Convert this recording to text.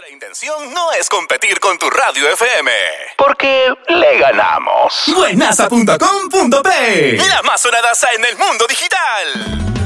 La intención no es competir con tu radio FM, porque le ganamos. Buenaza.com.p, la más sonadaza en el mundo digital.